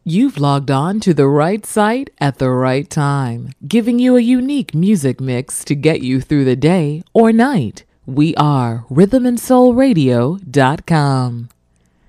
You've logged on to the right site at the right time, giving you a unique music mix to get you through the day or night. We are rhythmandsoulradio.com.